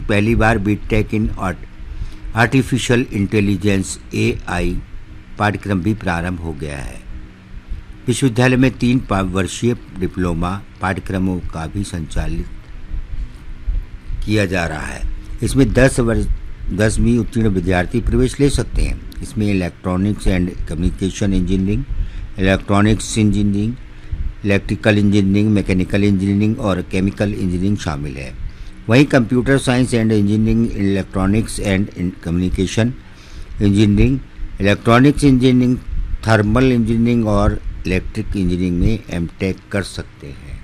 पहली बार BTech in artificial intelligence AI पाठ्यक्रम भी प्रारंभ हो गया है। विश्वविद्यालय में 3 वर्षीय डिप्लोमा पाठ्यक्रमों का भी संचालित किया जा रहा है। इसमें 10वीं उत्तीर्ण विद्यार्थी प्रवेश ले सकते हैं। इसमें electronics and communication engineering, electronics engineering, electrical engineering, mechanical engineering और केमिकल इंजीनियरिंग शामिल है। वहीं computer science and engineering, electronics and communication engineering, electronics engineering, thermal engineering और इलेक्ट्रिक इंजीनियरिंग में MTech कर सकते हैं।